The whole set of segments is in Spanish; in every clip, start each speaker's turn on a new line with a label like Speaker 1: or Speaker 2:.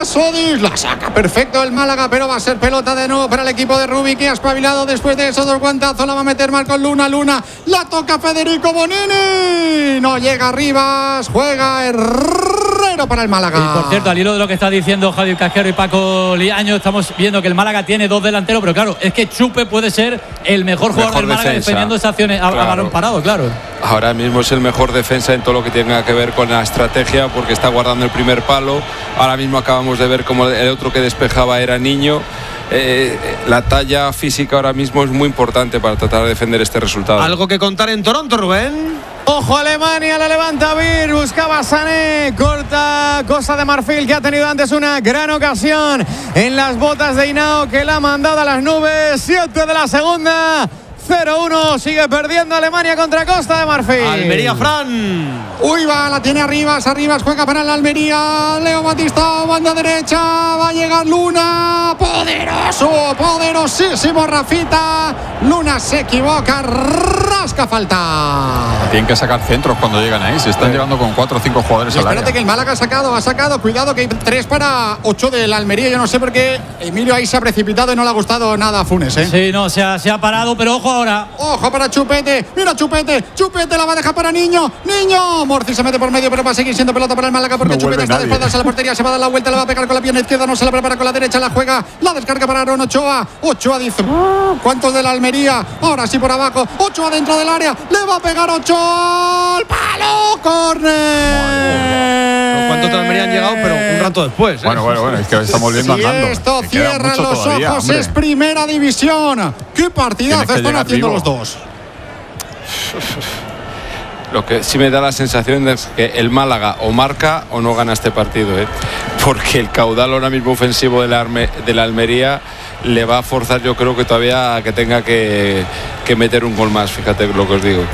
Speaker 1: Sodis, la saca perfecto el Málaga, pero va a ser pelota de nuevo para el equipo de Rubi, que ha espabilado después de esos dos guantazos. La va a meter Marcos Luna, la toca Federico Bonini, no llega Rivas, juega Herrero para el Málaga.
Speaker 2: Y por cierto, al hilo de lo que está diciendo Javier Casquero y Paco Liaño, estamos viendo que el Málaga tiene dos delanteros, pero claro, es que Chupe puede ser el mejor jugador del Málaga defendiendo esas acciones a balón parado, claro.
Speaker 3: Ahora mismo es el mejor defensa en todo lo que tenga que ver con la estrategia, porque está guardando el primer palo. Ahora mismo acabamos de ver como el otro que despejaba era Niño. La talla física ahora mismo es muy importante para tratar de defender este resultado.
Speaker 4: ¿Algo que contar en Toronto, Rubén?
Speaker 5: Ojo, Alemania, la levanta Vir, buscaba Sané, corta Costa de Marfil, que ha tenido antes una gran ocasión en las botas de Hinao, que la ha mandado a las nubes. 7 de la segunda, 0-1, sigue perdiendo Alemania contra Costa de Marfil.
Speaker 4: Almería, Fran.
Speaker 1: Uy, va, la tiene Arribas, juega para la Almería, Leo Batista, banda derecha, va a llegar Luna, poderosísimo Rafita, Luna se equivoca, rasca falta.
Speaker 6: Tienen que sacar centros cuando llegan ahí, se están llegando con 4 o 5 jugadores al área.
Speaker 1: Espérate que el Málaga ha sacado, cuidado que hay 3 para 8 de la Almería. Yo no sé por qué Emilio ahí se ha precipitado y no le ha gustado nada a Funes, ¿eh?
Speaker 2: Sí, no, se ha parado, pero ojo ahora.
Speaker 1: Ojo para Chupete, mira Chupete la va a dejar para Niño, Morci se mete por medio, pero va a seguir siendo pelota para el Málaga, porque no Chupete está de espaldas a la portería, se va a dar la vuelta, le va a pegar con la pierna izquierda, no se la prepara con la derecha, la juega, la descarga para Aaron Ochoa dice, ¿cuántos de la Almería? Ahora sí por abajo, Ochoa dentro del área, le va a pegar Ochoa al palo, córner.
Speaker 4: ¿Cuántos de la Almería han llegado? Pero un rato después, ¿eh?
Speaker 6: Bueno, es que estamos viendo andando.
Speaker 1: Esto cierra los
Speaker 6: todavía,
Speaker 1: ojos,
Speaker 6: hombre.
Speaker 1: es primera división. ¿Qué partidazo están haciendo los dos?
Speaker 3: Lo que sí me da la sensación es que el Málaga o marca o no gana este partido, ¿eh? Porque el caudal ahora mismo ofensivo de la Almería le va a forzar, yo creo que todavía a que tenga que meter un gol más, fíjate lo que os digo.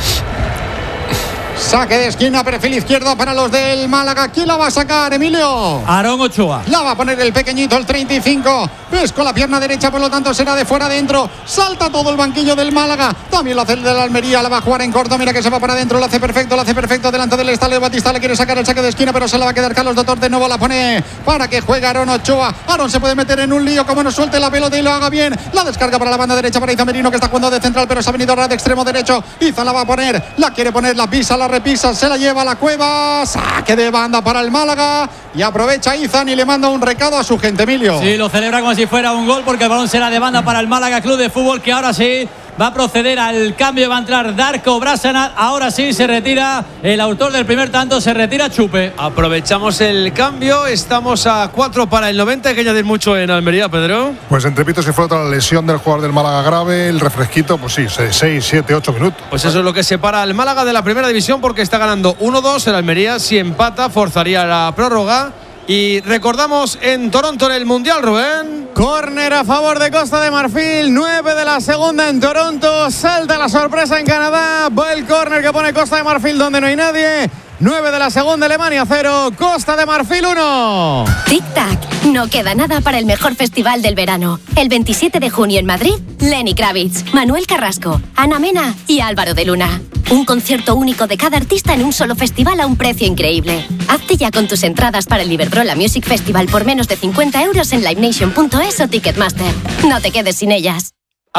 Speaker 1: Saque de esquina, perfil izquierdo para los del Málaga. ¿Quién la va a sacar, Emilio?
Speaker 2: Aaron Ochoa.
Speaker 1: La va a poner el pequeñito, el 35. Ves con la pierna derecha, por lo tanto será de fuera adentro. Salta todo el banquillo del Málaga. También lo hace el de la Almería. La va a jugar en corto. Mira que se va para adentro. Lo hace perfecto delante del estadio. Batista le quiere sacar el saque de esquina, pero se la va a quedar Carlos Dotor. De nuevo la pone para que juegue Aaron Ochoa. Aaron se puede meter en un lío, como no suelte la pelota y lo haga bien. La descarga para la banda derecha para Iza Merino, que está jugando de central, pero se ha venido ahora de extremo derecho. Iza la va a poner. La quiere poner, la pisa, la repisa, se la lleva a la cueva. Saque de banda para el Málaga. Y aprovecha Izan y le manda un recado a su gente, Emilio.
Speaker 2: Sí, lo celebra como si fuera un gol, porque el balón será de banda para el Málaga Club de Fútbol, que ahora sí va a proceder al cambio. Va a entrar Darko Brassanat. Ahora sí se retira el autor del primer tanto, se retira Chupe.
Speaker 4: Aprovechamos el cambio. Estamos a 4 para el 90. Hay que añadir mucho en Almería, Pedro.
Speaker 7: Pues entre pitos y flota la lesión del jugador del Málaga grave. El refresquito, pues sí, 6, 7, 8 minutos.
Speaker 4: Pues eso es lo que separa al Málaga de la primera división, porque está ganando 1-2. El Almería, si empata, forzaría la prórroga. Y recordamos en Toronto en el Mundial, Rubén.
Speaker 5: Córner a favor de Costa de Marfil, 9 de la segunda en Toronto. Salta la sorpresa en Canadá. Va el córner que pone Costa de Marfil donde no hay nadie. 9 de la segunda, Alemania 0, Costa de Marfil 1.
Speaker 8: Tic-tac, no queda nada para el mejor festival del verano. El 27 de junio en Madrid, Lenny Kravitz, Manuel Carrasco, Ana Mena y Álvaro de Luna. Un concierto único de cada artista en un solo festival a un precio increíble. Hazte ya con tus entradas para el Iberdrola Music Festival por menos de 50 euros en livenation.es o Ticketmaster. No te quedes sin ellas.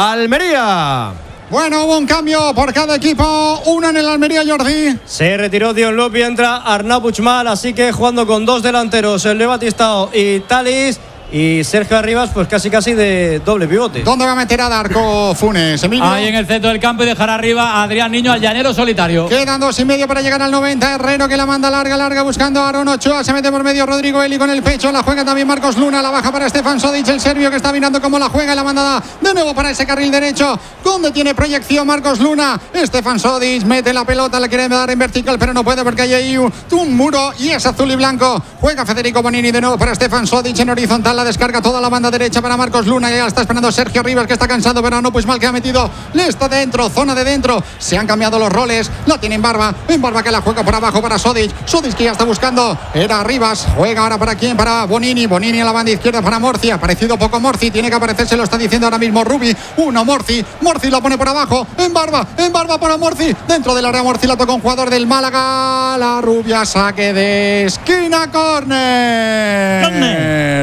Speaker 4: Almería.
Speaker 1: Bueno, hubo un cambio por cada equipo. Uno en el Almería, Jordi.
Speaker 5: Se retiró Dion Lopi, entra Arnau Puigmal, así que jugando con dos delanteros, el Leo Batistao y Talis. Y Sergio Arribas, pues casi de doble pivote.
Speaker 1: ¿Dónde va a meter a Darko Funes, Emilio?
Speaker 2: Ahí en el centro del campo, y dejará arriba a Adrián Niño, al llanero solitario.
Speaker 1: Quedan 2,5 para llegar al 90. Herrero que la manda larga buscando a Aaron Ochoa. Se mete por medio Rodrigo Eli con el pecho. La juega también Marcos Luna. La baja para Stefan Sodic, el serbio, que está mirando cómo la juega. Y la manda de nuevo para ese carril derecho, donde tiene proyección Marcos Luna. Stefan Sodic mete la pelota, le quiere dar en vertical, pero no puede porque hay ahí un muro y es azul y blanco. Juega Federico Bonini de nuevo para Stefan Sodic en horizontal. La descarga toda la banda derecha para Marcos Luna. Ya está esperando Sergio Rivas, que está cansado, pero no, pues mal que ha metido. Le está dentro, zona de dentro. Se han cambiado los roles. La tiene en barba que la juega por abajo para Sodic. Sodic que ya está buscando. Era Rivas. Juega ahora para quién, para Bonini. Bonini a la banda izquierda para Morci. Ha aparecido poco Morci. Tiene que aparecer, se lo está diciendo ahora mismo Rubi. Uno Morci. Morci la pone por abajo. En barba para Morci. Dentro del área Morci la toca un jugador del Málaga. La rubia, saque de esquina, córner.